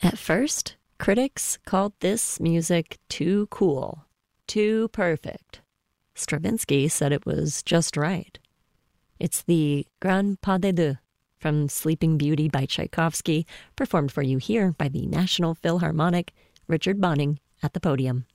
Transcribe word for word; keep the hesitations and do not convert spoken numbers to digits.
At first, critics called this music too cool, too perfect. Stravinsky said it was just right. It's the Grand Pas de Deux from Sleeping Beauty by Tchaikovsky, performed for you here by the National Philharmonic, Richard Bonning at the podium.